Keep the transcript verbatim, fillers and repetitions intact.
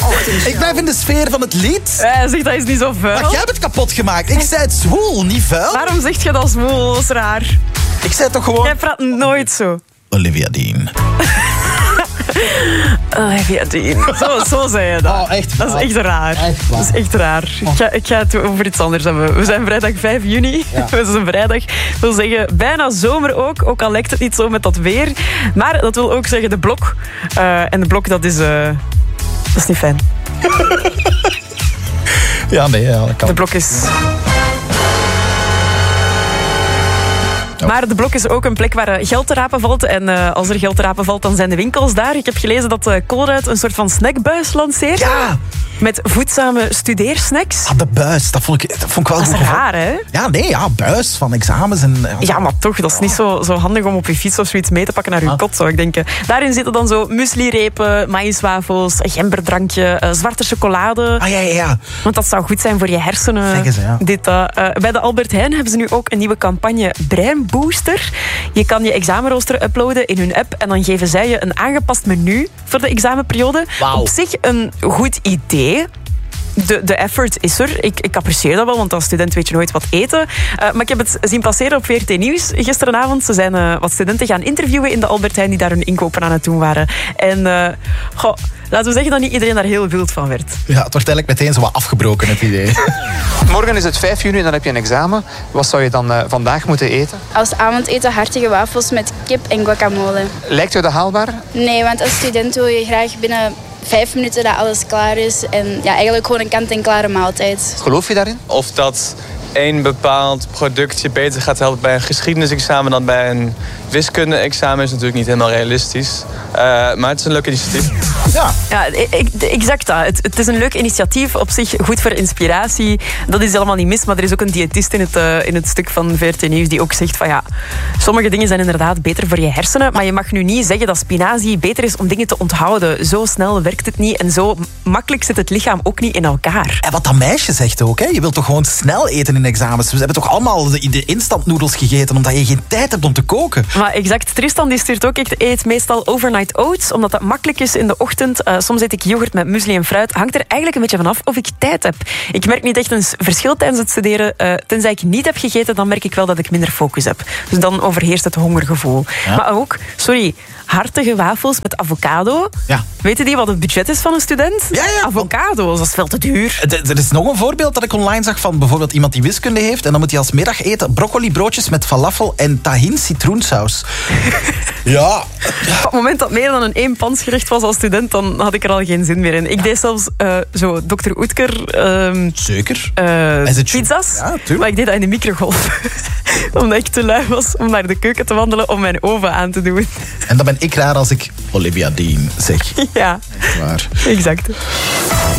Ik blijf in de sfeer van het lied. Hij zegt dat is niet zo vuil. Maar jij hebt het kapot gemaakt. Ik zei het zwoel, niet vuil. Waarom zeg je dat zwoel? Dat is raar. Ik zei het toch gewoon... Jij praat nooit zo. Olivia Dean. Olivia Dean. Zo, zo zei je dat. Oh, echt dat is echt raar. Echt waar. dat is echt raar. Ik ga, ik ga het over iets anders hebben. We zijn vrijdag vijf juni. Ja. Dat is een vrijdag. Dat wil zeggen, bijna zomer ook. Ook al lijkt het niet zo met dat weer. Maar dat wil ook zeggen de blok. Uh, en de blok, dat is... Uh, dat is niet fijn. Ja, nee, ja, dat kan. De blok is... Maar de blok is ook een plek waar geld te rapen valt. En uh, als er geld te rapen valt, dan zijn de winkels daar. Ik heb gelezen dat uh, Colruyt een soort van snackbuis lanceert. Ja! Met voedzame studeersnacks. Ah, de buis, dat vond ik, dat vond ik wel Dat is goed. raar, hè? Ja, nee, ja, buis van examens. En, ja, Ja, maar toch, dat is niet zo, zo handig om op je fiets of zoiets mee te pakken naar je Ah. kot, zou ik denken. Daarin zitten dan zo muesli-repen, maïswafels, gemberdrankje, uh, zwarte chocolade. Ah, ja, ja, ja. Want dat zou goed zijn voor je hersenen. Zeggen ze, ja. Dit, uh, uh, bij de Albert Heijn hebben ze nu ook een nieuwe campagne Breinbooster. Je kan je examenrooster uploaden in hun app en dan geven zij je een aangepast menu voor de examenperiode. Wauw. Op zich een goed idee. De, de effort is er. Ik, ik apprecieer dat wel, want als student weet je nooit wat eten. Uh, maar ik heb het zien passeren op V R T Nieuws gisteravond. Ze zijn uh, wat studenten gaan interviewen in de Albert Heijn die daar hun inkopen aan het doen waren. En uh, goh, laten we zeggen dat niet iedereen daar heel wild van werd. Ja, het wordt eigenlijk meteen zo wat afgebroken, het idee. Morgen is het vijf juni en dan heb je een examen. Wat zou je dan uh, vandaag moeten eten? Als avondeten hartige wafels met kip en guacamole. Lijkt u dat haalbaar? Nee, want als student wil je graag binnen vijf minuten dat alles klaar is. En ja, eigenlijk gewoon een kant-en-klare maaltijd. Geloof je daarin? Of dat één bepaald product je beter gaat helpen bij een geschiedenisexamen dan bij een wiskunde-examen is natuurlijk niet helemaal realistisch. Uh, maar het is een leuk initiatief. Ja. Ja, exact dat. Het, het is een leuk initiatief, op zich goed voor inspiratie. Dat is helemaal niet mis, maar er is ook een diëtist in het, uh, in het stuk van V R T Nieuws die ook zegt van ja, sommige dingen zijn inderdaad beter voor je hersenen, maar je mag nu niet zeggen dat spinazie beter is om dingen te onthouden. Zo snel werkt het niet en zo makkelijk zit het lichaam ook niet in elkaar. En wat dat meisje zegt ook, hè? Je wilt toch gewoon snel eten in examens. We hebben toch allemaal de, de instantnoedels gegeten omdat je geen tijd hebt om te koken. Maar exact, Tristan die stuurt ook, ik eet meestal overnight oats, omdat dat makkelijk is in de ochtend. Uh, soms eet ik yoghurt met muesli en fruit. Hangt er eigenlijk een beetje vanaf of ik tijd heb. Ik merk niet echt een verschil tijdens het studeren. Uh, tenzij ik niet heb gegeten, dan merk ik wel dat ik minder focus heb. Dus dan overheerst het hongergevoel. Ja. Maar ook, sorry, hartige wafels met avocado. Ja. Weten die wat het budget is van een student? Ja, ja. Avocado's, dat is veel te duur. Er is nog een voorbeeld dat ik online zag van bijvoorbeeld iemand die wiskunde heeft en dan moet hij als middag eten broccolibroodjes met falafel en tahin citroensaus. Ja. Op het moment dat meer dan een eenpansgerecht was als student, dan had ik er al geen zin meer in. Ik deed zelfs uh, zo dokter Oetker... Um, Zeker. Uh, Is het pizza's. Ja, maar ik deed dat in de microgolf. Omdat ik te lui was om naar de keuken te wandelen om mijn oven aan te doen. En dan ben ik raar als ik Olivia Dean zeg. Ja, Echt waar. exact.